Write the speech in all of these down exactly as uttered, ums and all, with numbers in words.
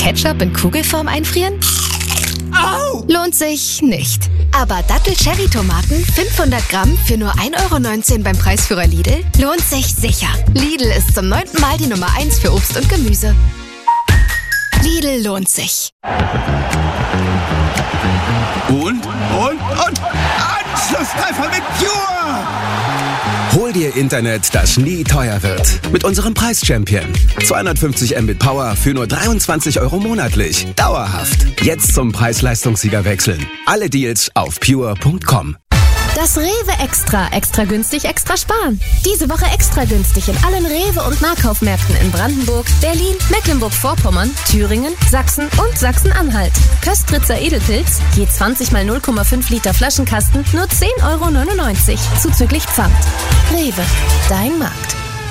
Ketchup in Kugelform einfrieren? Au! Lohnt sich nicht. Aber Dattel-Cherry-Tomaten fünfhundert Gramm für nur ein Euro neunzehn beim Preisführer Lidl lohnt sich sicher. Lidl ist zum neunten Mal die Nummer eins für Obst und Gemüse. Lidl lohnt sich. Und, und, und, Anschlusstreffer mit Pure! Hol dir Internet, das nie teuer wird. Mit unserem Preis-Champion. zweihundertfünfzig Mbit Power für nur dreiundzwanzig Euro monatlich. Dauerhaft. Jetzt zum Preis-Leistungssieger wechseln. Alle Deals auf pure punkt com. Das Rewe Extra. Extra günstig, extra sparen. Diese Woche extra günstig in allen Rewe- und Nahkaufmärkten in Brandenburg, Berlin, Mecklenburg-Vorpommern, Thüringen, Sachsen und Sachsen-Anhalt. Köstritzer Edelpilz, je zwanzig mal null Komma fünf Liter Flaschenkasten, nur zehn Euro neunundneunzig, zuzüglich Pfand. Rewe, dein Markt.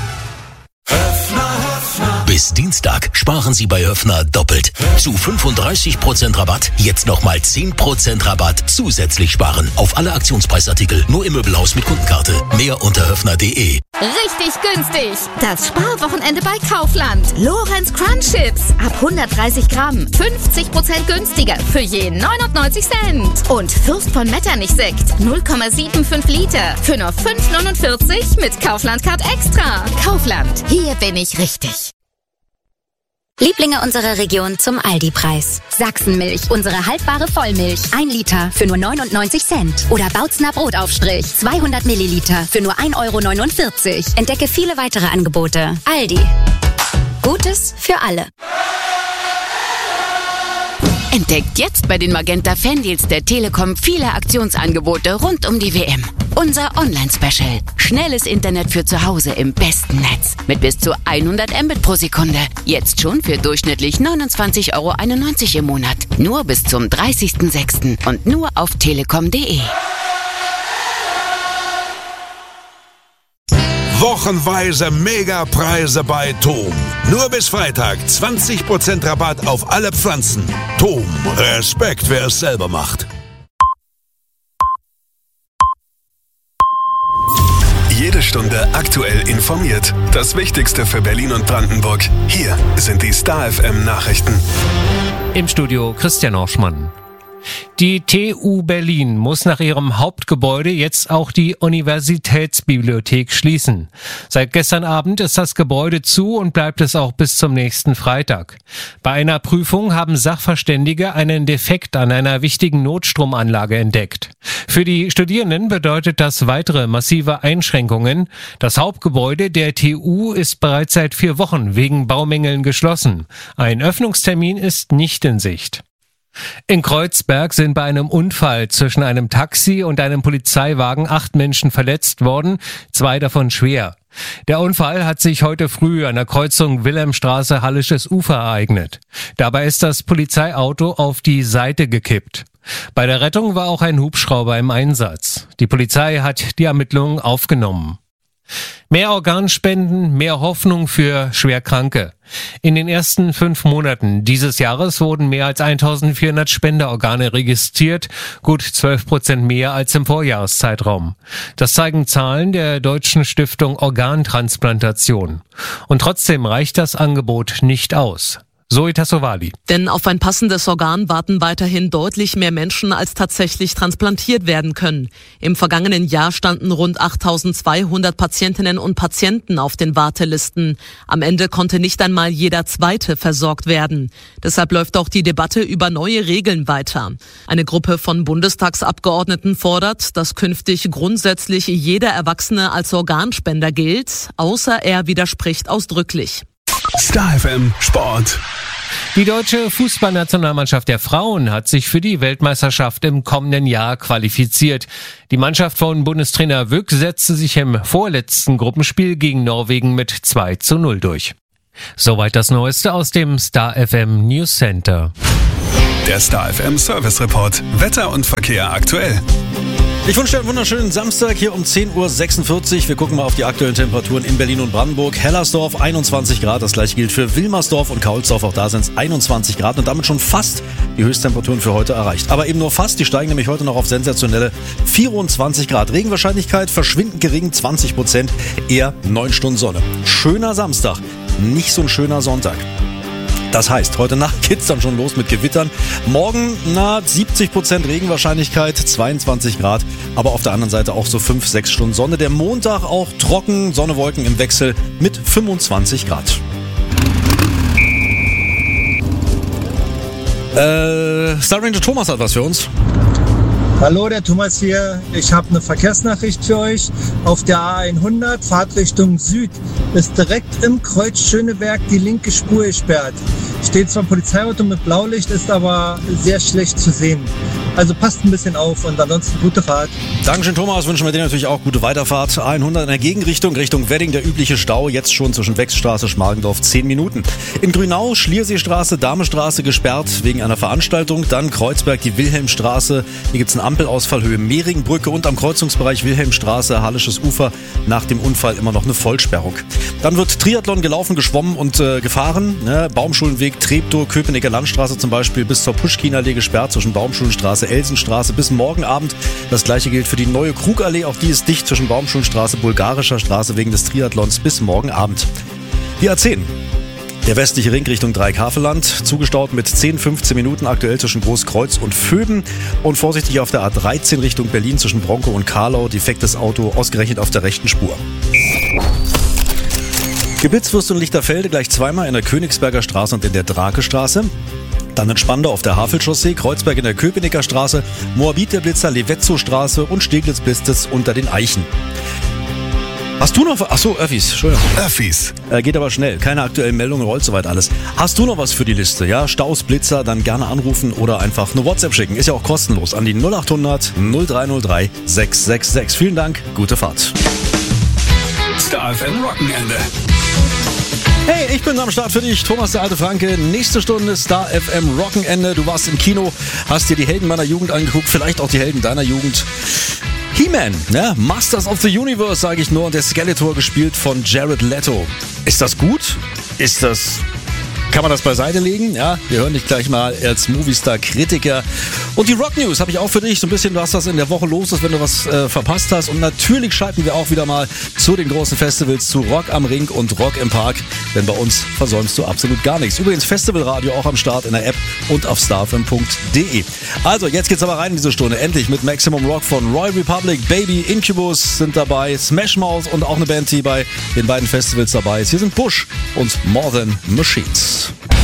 Bis Dienstag sparen Sie bei Höffner doppelt. Zu fünfunddreißig Prozent Rabatt, jetzt nochmal zehn Prozent Rabatt zusätzlich sparen. Auf alle Aktionspreisartikel, nur im Möbelhaus mit Kundenkarte. Mehr unter höffner punkt de. Richtig günstig. Das Sparwochenende bei Kaufland. Lorenz Crunch Chips ab hundertdreißig Gramm. fünfzig Prozent günstiger für je neunundneunzig Cent. Und Fürst von Metternich Sekt null Komma fünfundsiebzig Liter für nur fünf neunundvierzig mit Kaufland Card Extra. Kaufland, hier bin ich richtig. Lieblinge unserer Region zum Aldi-Preis. Sachsenmilch, unsere haltbare Vollmilch. Ein Liter für nur neunundneunzig Cent. Oder Bautzner Brotaufstrich, zweihundert Milliliter für nur ein Euro neunundvierzig. Entdecke viele weitere Angebote. Aldi. Gutes für alle. Entdeckt jetzt bei den Magenta Fandeals der Telekom viele Aktionsangebote rund um die W M. Unser Online-Special. Schnelles Internet für zu Hause im besten Netz. Mit bis zu hundert Mbit pro Sekunde. Jetzt schon für durchschnittlich neunundzwanzig Euro einundneunzig im Monat. Nur bis zum dreißigsten sechsten und nur auf telekom punkt de. Wochenweise Megapreise bei Tom. Nur bis Freitag zwanzig Prozent Rabatt auf alle Pflanzen. Tom, Respekt, wer es selber macht. Jede Stunde aktuell informiert. Das Wichtigste für Berlin und Brandenburg. Hier sind die Star F M Nachrichten. Im Studio Christian Orschmann. Die T U Berlin muss nach ihrem Hauptgebäude jetzt auch die Universitätsbibliothek schließen. Seit gestern Abend ist das Gebäude zu und bleibt es auch bis zum nächsten Freitag. Bei einer Prüfung haben Sachverständige einen Defekt an einer wichtigen Notstromanlage entdeckt. Für die Studierenden bedeutet das weitere massive Einschränkungen. Das Hauptgebäude der T U ist bereits seit vier Wochen wegen Baumängeln geschlossen. Ein Öffnungstermin ist nicht in Sicht. In Kreuzberg sind bei einem Unfall zwischen einem Taxi und einem Polizeiwagen acht Menschen verletzt worden, zwei davon schwer. Der Unfall hat sich heute früh an der Kreuzung Wilhelmstraße Hallisches Ufer ereignet. Dabei ist das Polizeiauto auf die Seite gekippt. Bei der Rettung war auch ein Hubschrauber im Einsatz. Die Polizei hat die Ermittlungen aufgenommen. Mehr Organspenden, mehr Hoffnung für Schwerkranke. In den ersten fünf Monaten dieses Jahres wurden mehr als eintausendvierhundert Spenderorgane registriert, gut zwölf Prozent mehr als im Vorjahreszeitraum. Das zeigen Zahlen der Deutschen Stiftung Organtransplantation. Und trotzdem reicht das Angebot nicht aus. Zoe Tassovali. Denn auf ein passendes Organ warten weiterhin deutlich mehr Menschen, als tatsächlich transplantiert werden können. Im vergangenen Jahr standen rund achttausendzweihundert Patientinnen und Patienten auf den Wartelisten. Am Ende konnte nicht einmal jeder Zweite versorgt werden. Deshalb läuft auch die Debatte über neue Regeln weiter. Eine Gruppe von Bundestagsabgeordneten fordert, dass künftig grundsätzlich jeder Erwachsene als Organspender gilt, außer er widerspricht ausdrücklich. Star F M Sport. Die deutsche Fußballnationalmannschaft der Frauen hat sich für die Weltmeisterschaft im kommenden Jahr qualifiziert. Die Mannschaft von Bundestrainer Wück setzte sich im vorletzten Gruppenspiel gegen Norwegen mit zwei zu null durch. Soweit das Neueste aus dem Star F M News Center. Der Star F M Service Report. Wetter und Verkehr aktuell. Ich wünsche dir einen wunderschönen Samstag hier um zehn Uhr sechsundvierzig. Wir gucken mal auf die aktuellen Temperaturen in Berlin und Brandenburg. Hellersdorf einundzwanzig Grad, das gleiche gilt für Wilmersdorf und Kaulsdorf. Auch da sind es einundzwanzig Grad und damit schon fast die Höchsttemperaturen für heute erreicht. Aber eben nur fast, die steigen nämlich heute noch auf sensationelle vierundzwanzig Grad. Regenwahrscheinlichkeit verschwindend gering, zwanzig Prozent, eher neun Stunden Sonne. Schöner Samstag, nicht so ein schöner Sonntag. Das heißt, heute Nacht geht's dann schon los mit Gewittern. Morgen, na, siebzig Prozent Regenwahrscheinlichkeit, zweiundzwanzig Grad. Aber auf der anderen Seite auch so fünf, sechs Stunden Sonne. Der Montag auch trocken, Sonne, Wolken im Wechsel mit fünfundzwanzig Grad. Äh, Star Ranger Thomas hat was für uns. Hallo, der Thomas hier. Ich habe eine Verkehrsnachricht für euch. Auf der A hundert, Fahrtrichtung Süd, ist direkt im Kreuz Schöneberg die linke Spur gesperrt. Steht zwar ein Polizeiauto mit Blaulicht, ist aber sehr schlecht zu sehen. Also passt ein bisschen auf und ansonsten gute Fahrt. Dankeschön, Thomas. Wünschen wir dir natürlich auch gute Weiterfahrt. A hundert in der Gegenrichtung, Richtung Wedding, der übliche Stau. Jetzt schon zwischen Wechsstraße, Schmargendorf, zehn Minuten. In Grünau, Schlierseestraße, Damestraße gesperrt wegen einer Veranstaltung. Dann Kreuzberg, die Wilhelmstraße. Hier gibt's einen Ampelausfall Höhe Mehringbrücke und am Kreuzungsbereich Wilhelmstraße, Hallisches Ufer. Nach dem Unfall immer noch eine Vollsperrung. Dann wird Triathlon gelaufen, geschwommen und äh, gefahren. Ne? Baumschulenweg, Treptow, Köpenicker Landstraße zum Beispiel bis zur Puschkinallee gesperrt zwischen Baumschulenstraße, Elsenstraße bis morgen Abend. Das gleiche gilt für die neue Krugallee. Auch die ist dicht zwischen Baumschulenstraße, Bulgarischer Straße wegen des Triathlons bis morgen Abend. Die A zehn. Der westliche Ring Richtung Dreieckhaveland, zugestaut mit zehn, fünfzehn Minuten aktuell zwischen Großkreuz und Vöben. Und vorsichtig auf der A dreizehn Richtung Berlin zwischen Bronco und Karlau, defektes Auto ausgerechnet auf der rechten Spur. Geblitzt wirst du in Lichterfelde gleich zweimal in der Königsberger Straße und in der Drakestraße. Dann in Spandau auf der Havelchaussee, Kreuzberg in der Köpenicker Straße, Moabit der Blitzer, Levetzow Straße und Steglitz blitzt es unter den Eichen. Hast du noch... Achso, Öffis, Entschuldigung. Öffis. Äh, geht aber schnell. Keine aktuellen Meldungen, rollt soweit alles. Hast du noch was für die Liste? Ja, Staus, Blitzer, dann gerne anrufen oder einfach eine WhatsApp schicken. Ist ja auch kostenlos an die null acht hundert null drei null drei sechs sechs sechs. Vielen Dank, gute Fahrt. Star F M Wochenende. Hey, ich bin am Start für dich, Thomas der alte Franke. Nächste Stunde Star F M Wochenende. Du warst im Kino, hast dir die Helden meiner Jugend angeguckt, vielleicht auch die Helden deiner Jugend. He-Man, ne? Masters of the Universe, sage ich nur, und der Skeletor gespielt von Jared Leto. Ist das gut? Ist das... Kann man das beiseite legen? Ja, wir hören dich gleich mal als Movistar-Kritiker. Und die Rock News habe ich auch für dich. So ein bisschen, was das in der Woche los ist, wenn du was äh, verpasst hast. Und natürlich schalten wir auch wieder mal zu den großen Festivals, zu Rock am Ring und Rock im Park. Denn bei uns versäumst du absolut gar nichts. Übrigens Festivalradio auch am Start in der App und auf starfm punkt de. Also, jetzt geht's aber rein in diese Stunde. Endlich mit Maximum Rock von Royal Republic, Baby, Incubus sind dabei, Smash Mouth und auch eine Band, die bei den beiden Festivals dabei ist. Hier sind Bush und More Than Machines.